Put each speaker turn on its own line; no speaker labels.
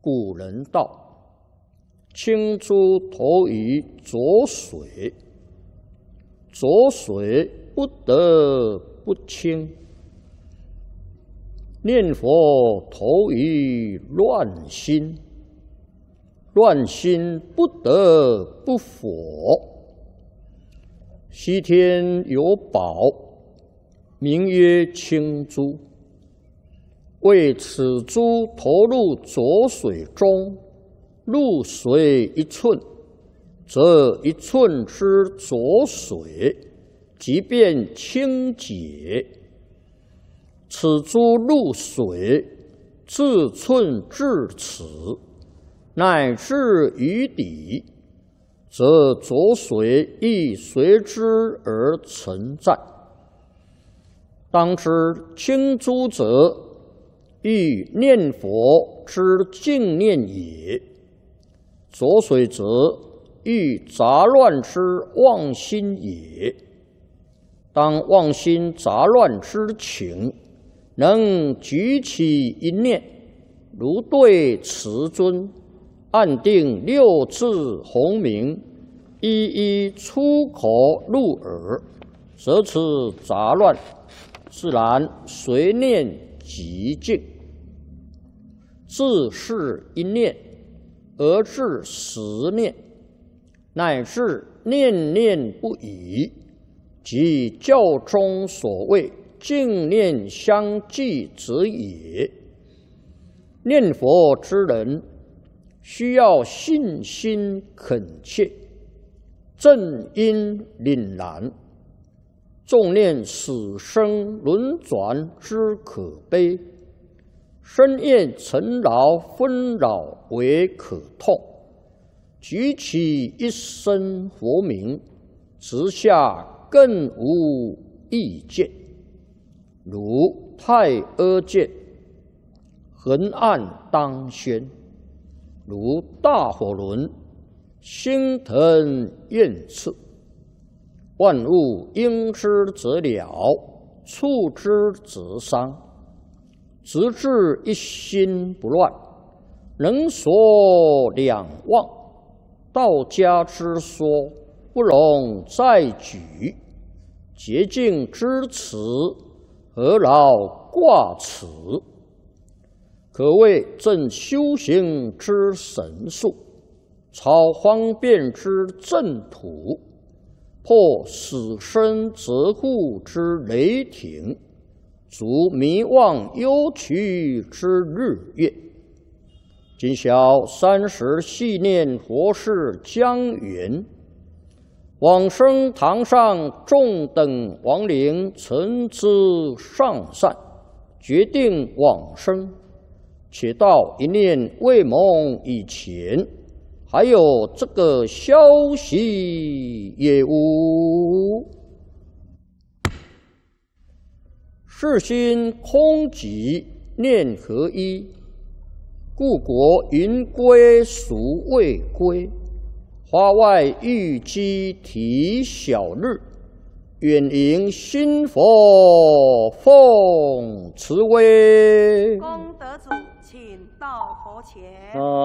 古人道：青珠投于浊水，浊水不得不清；念佛投于乱心，乱心不得不佛。西天有宝，名曰青珠。为此珠投入浊水中，入水1寸，则1寸之浊水即变清洁。此珠入水，自寸至此，乃至于底，则浊水亦随之而存在。当知青珠者，欲念佛之净念也；浊水者，欲杂乱之妄心也。当妄心杂乱之情，能举起一念，如对慈尊，按定6字洪名，一一出口入耳，则此杂乱自然随念即净。自是一念而至10念，乃至念念不已，即教中所谓净念相继者也。念佛之人，需要信心恳切，正因凛然，重念死生轮转之可悲，深厌尘劳纷扰为可痛，举起一声佛名，直下更无意见。如太阿剑，横按当宣；如大火轮，心腾焰炽。万物应之则了，触之则伤。直至一心不乱，能所两忘。道家之说，不容再举。洁净之词，何劳挂齿？可谓正修行之神术，超方便之正途，破死生责护之雷霆，足迷妄忧屈之日月。今晓30系念佛事将圆，往生堂上众等亡灵曾知上善，决定往生。且到一念未蒙以前，还有这个消息也无。世心空寂，念合一，故国云归孰未归？花外玉鸡啼晓日，远迎新佛奉慈威。
功德主，请到佛前。